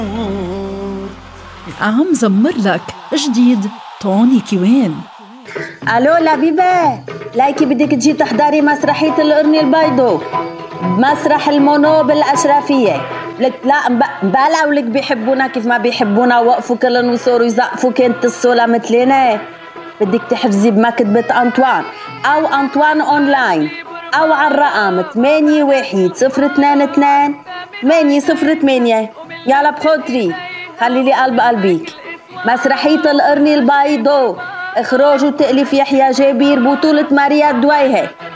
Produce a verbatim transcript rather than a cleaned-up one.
عم زمر لك جديد توني كيوان. الو لبيبة، لايكي بدك تجي تحضري مسرحية القرن البيضو بمسرح المونو بالأشرفية. لك لا مبالغ ولك بيحبونا كيف ما بيحبونا، وقفوا كلن وصوروا يزقفوا كنت الصولة مثلنا. بدك تحفزي بمكتبة أنطوان أو أنطوان أونلاين أو على الرقم ثمانية واحد صفر اثنين اثنين ثمانية صفر ثمانية. يلا بخاطري خلي لي قلب قلبيك. مسرحية القرن البيضو، إخراج وتأليف يحيى جابير، بطولة ماريا الدويهة.